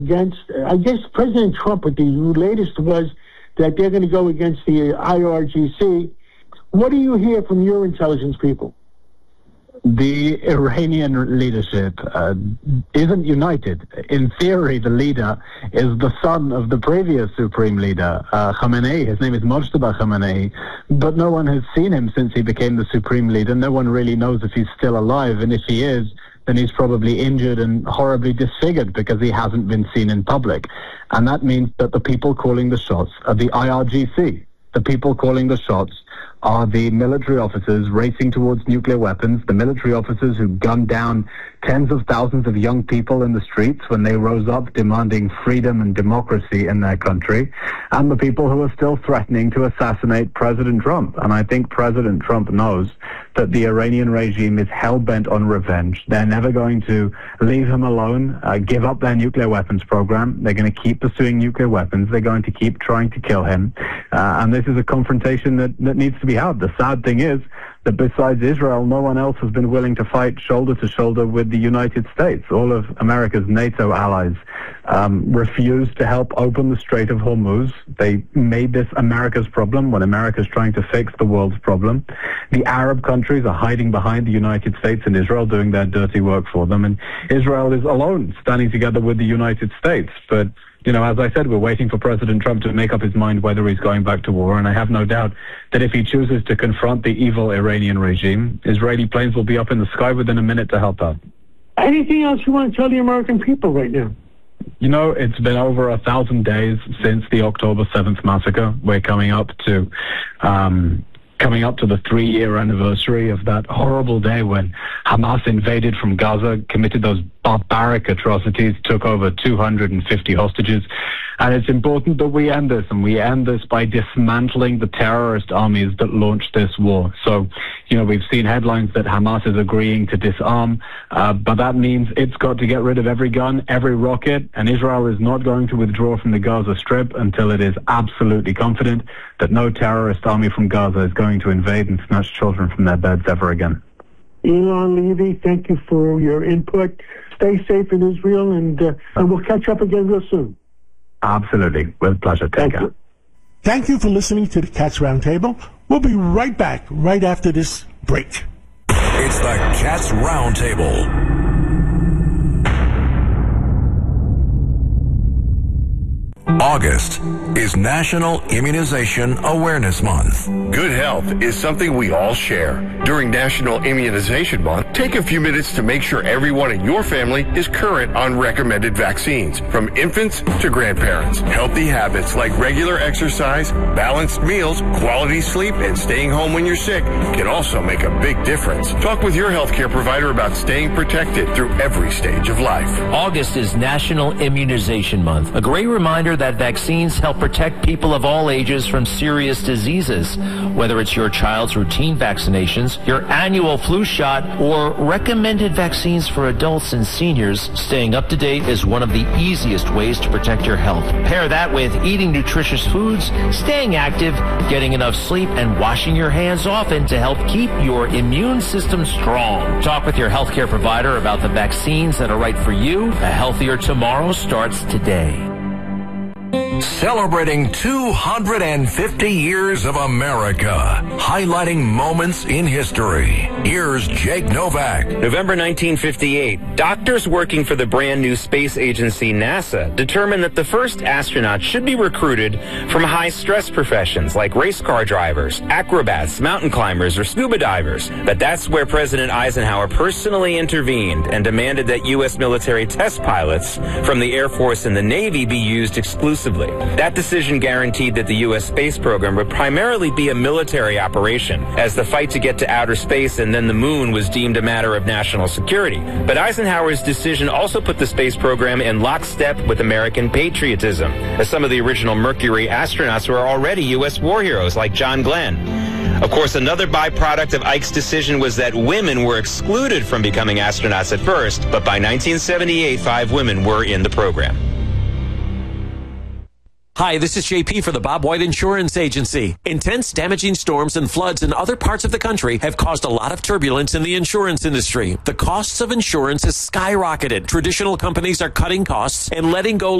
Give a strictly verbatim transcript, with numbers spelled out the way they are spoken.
against, I guess President Trump, with the latest was that they're going to go against the I R G C. What do you hear from your intelligence people? The Iranian leadership uh, isn't united. In theory, the leader is the son of the previous supreme leader, uh, Khamenei. His name is Mojtaba Khamenei, but no one has seen him since he became the supreme leader. No one really knows if he's still alive, and if he is, then he's probably injured and horribly disfigured because he hasn't been seen in public. And that means that the people calling the shots are the I R G C. The people calling the shots are the military officers racing towards nuclear weapons, the military officers who gunned down tens of thousands of young people in the streets when they rose up demanding freedom and democracy in their country, and the people who are still threatening to assassinate President Trump. And I think President Trump knows that the Iranian regime is hell-bent on revenge. They're never going to leave him alone, uh, give up their nuclear weapons program. They're going to keep pursuing nuclear weapons. They're going to keep trying to kill him. Uh, and this is a confrontation that, that needs to be had. The sad thing is that besides Israel, no one else has been willing to fight shoulder to shoulder with the United States. All of America's NATO allies um, refused to help open the Strait of Hormuz. They made this America's problem when America's trying to fix the world's problem. The Arab countries are hiding behind the United States and Israel, doing their dirty work for them. And Israel is alone, standing together with the United States. But you know, as I said, we're waiting for President Trump to make up his mind whether he's going back to war, and I have no doubt that if he chooses to confront the evil Iranian regime, Israeli planes will be up in the sky within a minute to help out. Anything else you want to tell the American people right now? You know, it's been over a thousand days since the October seventh massacre. We're coming up to... Um, coming up to the three-year anniversary of that horrible day when Hamas invaded from Gaza, committed those barbaric atrocities, took over two hundred fifty hostages. And it's important that we end this, and we end this by dismantling the terrorist armies that launched this war. So, you know, we've seen headlines that Hamas is agreeing to disarm, uh, but that means it's got to get rid of every gun, every rocket, and Israel is not going to withdraw from the Gaza Strip until it is absolutely confident that no terrorist army from Gaza is going to invade and snatch children from their beds ever again. Ilan Levy, thank you for your input. Stay safe in Israel, and, uh, and we'll catch up again real soon. Absolutely. With pleasure. Take Thank care. you. Thank you for listening to the Cats Roundtable. We'll be right back right after this break. It's the Cats Roundtable. August is National Immunization Awareness Month. Good health is something we all share. During National Immunization Month, take a few minutes to make sure everyone in your family is current on recommended vaccines, from infants to grandparents. Healthy habits like regular exercise, balanced meals, quality sleep, and staying home when you're sick can also make a big difference. Talk with your healthcare provider about staying protected through every stage of life. August is National Immunization Month, a great reminder that vaccines help protect people of all ages from serious diseases. Whether it's your child's routine vaccinations, your annual flu shot, or recommended vaccines for adults and seniors, staying up to date is one of the easiest ways to protect your health. Pair that with eating nutritious foods, staying active, getting enough sleep, and washing your hands often to help keep your immune system strong. Talk with your healthcare provider about the vaccines that are right for you. A healthier tomorrow starts today. Celebrating two hundred fifty years of America, highlighting moments in history. Here's Jake Novak. November nineteen fifty-eight, doctors working for the brand new space agency NASA determined that the first astronaut should be recruited from high-stress professions like race car drivers, acrobats, mountain climbers, or scuba divers. But that's where President Eisenhower personally intervened and demanded that U S military test pilots from the Air Force and the Navy be used exclusively. That decision guaranteed that the U S space program would primarily be a military operation, as the fight to get to outer space and then the moon was deemed a matter of national security. But Eisenhower's decision also put the space program in lockstep with American patriotism, as some of the original Mercury astronauts were already U S war heroes like John Glenn. Of course, another byproduct of Ike's decision was that women were excluded from becoming astronauts at first, but by nineteen seventy-eight, five women were in the program. Hi, this is J P for the Bob White Insurance Agency. Intense, damaging storms and floods in other parts of the country have caused a lot of turbulence in the insurance industry. The costs of insurance has skyrocketed. Traditional companies are cutting costs and letting go